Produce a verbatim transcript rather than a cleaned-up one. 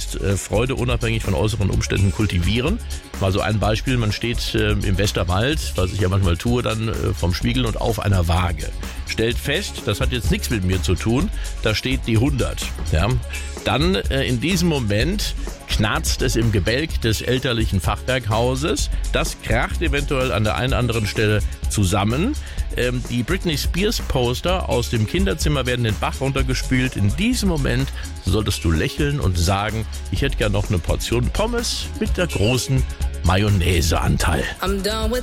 heißt äh, Freude unabhängig von äußeren Umständen kultivieren. Mal so ein Beispiel, man steht äh, im Westerwald, was ich ja manchmal tue, dann äh, vom Spiegel und auf einer Waage. Stellt fest, das hat jetzt nichts mit mir zu tun, da steht die hundert. Ja? Dann äh, in diesem Moment knarzt es im Gebälk des elterlichen Fachwerkhauses. Das kracht eventuell an der einen oder anderen Stelle zusammen. Ähm, die Britney Spears Poster aus dem Kinderzimmer werden den Bach runtergespült. In diesem Moment solltest du lächeln und sagen, ich hätte gern noch eine Portion Pommes mit der großen Mayonnaiseanteil.